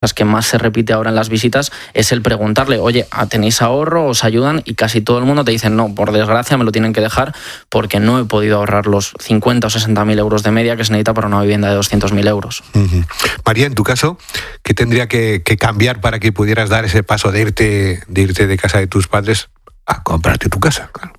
las que más se repite ahora en las visitas es el preguntarle, oye, ¿tenéis ahorro? ¿Os ayudan? Y casi todo el mundo te dice, no, por desgracia me lo tienen que dejar porque no he podido ahorrar los 50 o 60.000 euros de media que se necesita para una vivienda de 200.000 euros. Uh-huh. María, en tu caso, ¿qué tendría que cambiar para que pudieras dar ese paso de irte de casa de tus padres a comprarte tu casa? Claro.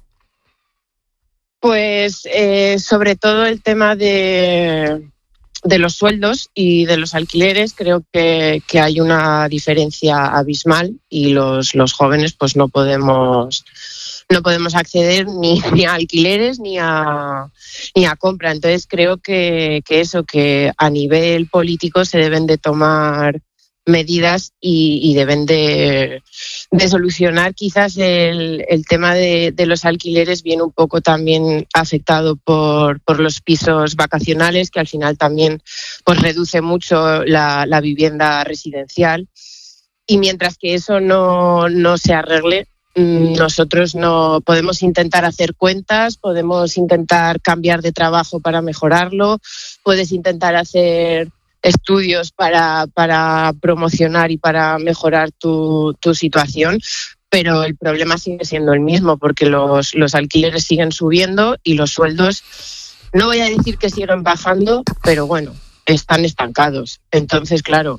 Pues sobre todo el tema de los sueldos y de los alquileres. Creo que hay una diferencia abismal y los jóvenes pues no podemos acceder ni a alquileres ni a compra. Entonces creo que a nivel político se deben de tomar medidas y deben de solucionar. Quizás el tema de los alquileres viene un poco también afectado por los pisos vacacionales, que al final también pues reduce mucho la vivienda residencial, y mientras que eso no se arregle, nosotros no podemos intentar hacer cuentas, podemos intentar cambiar de trabajo para mejorarlo, puedes intentar hacer estudios para promocionar y para mejorar tu situación, pero el problema sigue siendo el mismo, porque los alquileres siguen subiendo y los sueldos, no voy a decir que siguen bajando, pero bueno, están estancados. Entonces, claro,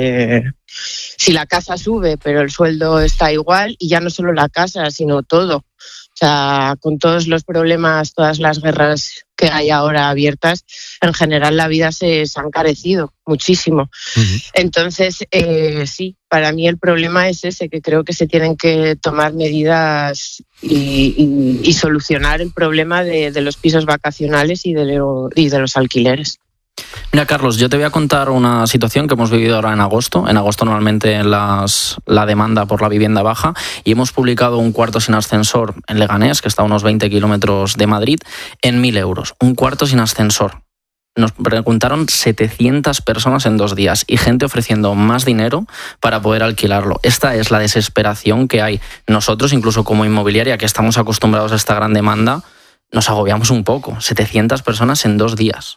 si la casa sube pero el sueldo está igual, y ya no solo la casa, sino todo. O sea, con todos los problemas, todas las guerras que hay ahora abiertas, en general la vida se ha encarecido muchísimo. Uh-huh. Entonces, sí, para mí el problema es ese, que creo que se tienen que tomar medidas y solucionar el problema de los pisos vacacionales y de los alquileres. Mira, Carlos, yo te voy a contar una situación que hemos vivido ahora en agosto. En agosto normalmente la demanda por la vivienda baja, y hemos publicado un cuarto sin ascensor en Leganés, que está a unos 20 kilómetros de Madrid, en 1.000 euros. Un cuarto sin ascensor. Nos preguntaron 700 personas en 2 días y gente ofreciendo más dinero para poder alquilarlo. Esta es la desesperación que hay. Nosotros, incluso como inmobiliaria, que estamos acostumbrados a esta gran demanda, nos agobiamos un poco. 700 personas en 2 días.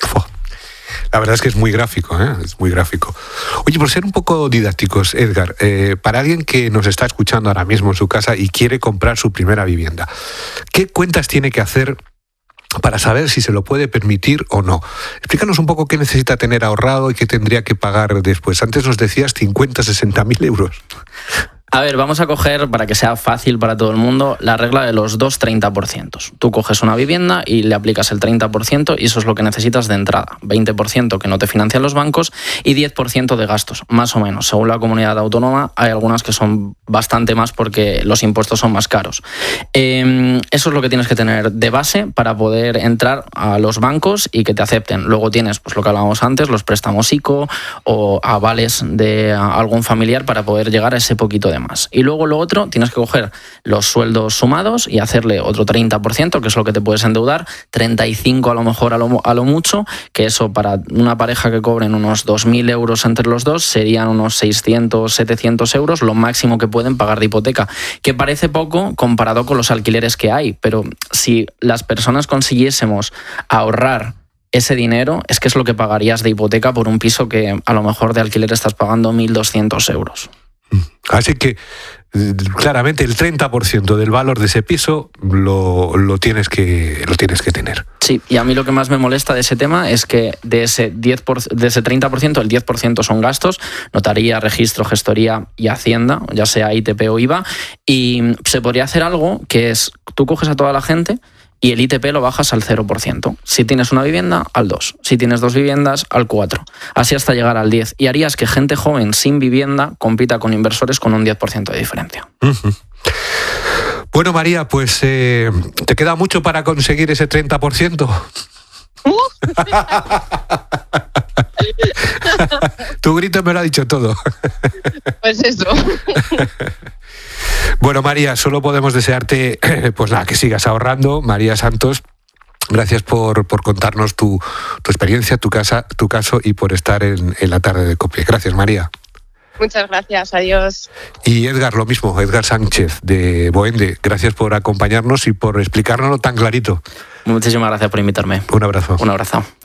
La verdad es que es muy gráfico, ¿eh? Es muy gráfico. Oye, por ser un poco didácticos, Edgar, para alguien que nos está escuchando ahora mismo en su casa y quiere comprar su primera vivienda, ¿qué cuentas tiene que hacer para saber si se lo puede permitir o no? Explícanos un poco qué necesita tener ahorrado y qué tendría que pagar después. Antes nos decías 50, 60.000 euros. A ver, vamos a coger, para que sea fácil para todo el mundo, la regla de los 2-30%. Tú coges una vivienda y le aplicas el 30% y eso es lo que necesitas de entrada. 20% que no te financian los bancos y 10% de gastos, más o menos. Según la comunidad autónoma, hay algunas que son bastante más porque los impuestos son más caros. Eso es lo que tienes que tener de base para poder entrar a los bancos y que te acepten. Luego tienes, pues lo que hablábamos antes, los préstamos ICO o avales de algún familiar para poder llegar a ese poquito de más. Y luego lo otro, tienes que coger los sueldos sumados y hacerle otro 30%, que es lo que te puedes endeudar, 35% a lo mejor a lo mucho, que eso para una pareja que cobren unos 2.000 euros entre los dos serían unos 600, 700 euros, lo máximo que pueden pagar de hipoteca, que parece poco comparado con los alquileres que hay, pero si las personas consiguiésemos ahorrar ese dinero, es que es lo que pagarías de hipoteca por un piso que a lo mejor de alquiler estás pagando 1.200 euros. Así que claramente el 30% del valor de ese piso lo tienes que tener. Sí, y a mí lo que más me molesta de ese tema es que de ese 30%, el 10% son gastos, notaría, registro, gestoría y hacienda, ya sea ITP o IVA, y se podría hacer algo que es, tú coges a toda la gente y el ITP lo bajas al 0%. Si tienes una vivienda, al 2%. Si tienes 2 viviendas, al 4%. Así hasta llegar al 10%. Y harías que gente joven sin vivienda compita con inversores con un 10% de diferencia. Uh-huh. Bueno, María, pues ¿te queda mucho para conseguir ese 30%? Tu grito me lo ha dicho todo. Pues eso. Bueno, María, solo podemos desearte pues nada, que sigas ahorrando. María Santos, gracias por contarnos tu experiencia, tu caso y por estar en la tarde de COPE. Gracias, María. Muchas gracias, adiós. Y Edgar, lo mismo, Edgar Sánchez de Boende, gracias por acompañarnos y por explicárnoslo tan clarito. Muchísimas gracias por invitarme. Un abrazo. Un abrazo.